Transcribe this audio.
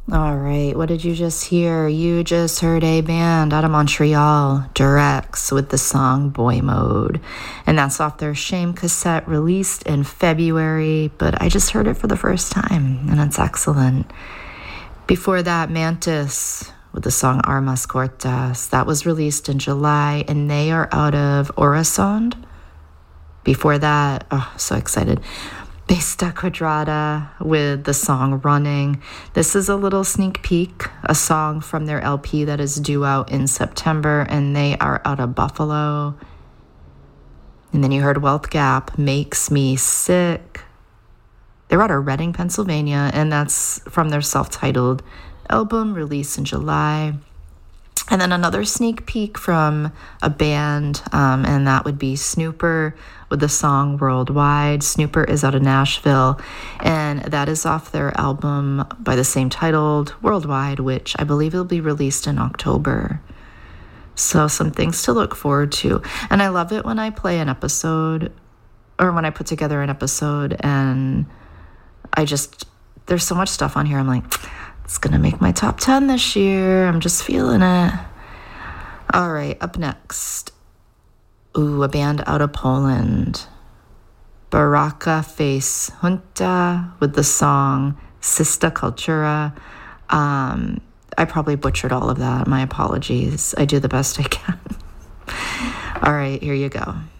All right, what did you just hear? You just heard a band out of Montreal, Durex, with the song Boy Mode. And that's off their Shame cassette released in February, but I just heard it for the first time, and it's excellent. Before that, Mantis with the song Armas Cortas. That was released in July, and they are out of Orasond. Before that, oh, so excited. Besta Quadrada with the song Running. This is a little sneak peek, a song from their LP that is due out in September, and they are out of Buffalo. And then you heard Wealth Gap, Makes Me Sick. They're out of Reading, Pennsylvania, and that's from their self-titled album released in July. And then another sneak peek from a band, and that would be Snooper with the song Worldwide. Snooper is out of Nashville, and that is off their album by the same titled, Worldwide, which I believe will be released in October. So some things to look forward to. And I love it when I play an episode, or when I put together an episode, and there's so much stuff on here. I'm like, it's going to make my top 10 this year. I'm just feeling it. All right, up next. Ooh, a band out of Poland. Baraka Face Junta with the song Sista Kultura. I probably butchered all of that. My apologies. I do the best I can. All right, here you go.